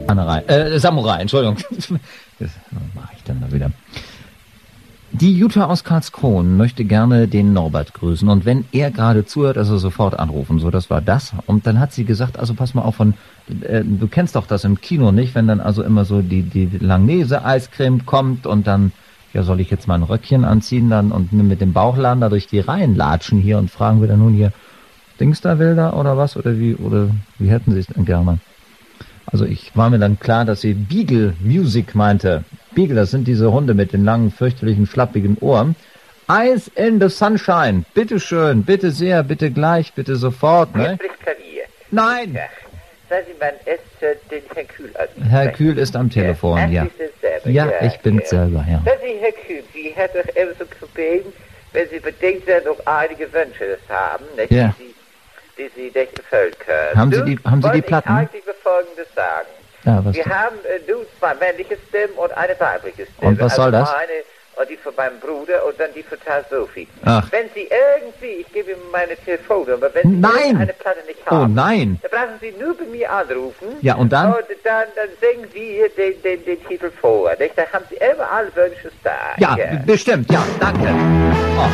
Samurai, Entschuldigung. Das mache ich dann mal wieder. Die Jutta aus Karlskron möchte gerne den Norbert grüßen. Und wenn er gerade zuhört, also sofort anrufen. So, das war das. Und dann hat sie gesagt, also pass mal auf, du kennst doch das im Kino, nicht? Wenn dann also immer so die Langnese-Eiscreme kommt und dann, ja, soll ich jetzt mal ein Röckchen anziehen dann und mit dem Bauchladen da durch die Reihen latschen hier und fragen wir dann nun hier, Dingsterwilder oder was? Oder wie hätten Sie es denn gerne? Also ich war mir dann klar, dass sie Beagle Music meinte. Beagle, das sind diese Hunde mit den langen, fürchterlichen, schlappigen Ohren. Eyes in the Sunshine. Bitte schön, bitte sehr, bitte gleich, bitte sofort. Ne? Spricht Klavier. Nein! Ja. Sagen Sie, wann ist den Herr Kühl an? Herr Kühl ist am Telefon, ja. Ja, ich bin's selber, ja. Sagen Sie, Herr Kühl, Sie hat doch immer so gebeten, wenn Sie bedenkt sind, noch einige Wünsche haben, nicht? Ja. Die Sie nicht erfüllen können. Haben Sie die Platten? Ich eigentlich Folgendes sagen. Ja, was? Wir haben nun 2 männliche Stimmen und eine weibliche Stimme. Und was soll das? Meine und die von meinem Bruder und dann die von Tal Sophie. Ach. Wenn Sie irgendwie, ich gebe Ihnen meine Telefonnummer, wenn Sie eine Platte nicht haben, oh nein, dann brauchen Sie nur bei mir anrufen. Ja, und dann? Und dann singen wir den Titel vor. Nicht? Da haben Sie immer alle Wünsche da. Ja, bestimmt, ja, danke. Oh.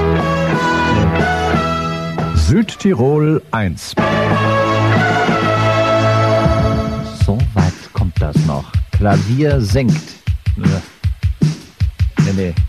Südtirol 1. So weit kommt das noch. Klavier singt. Nee.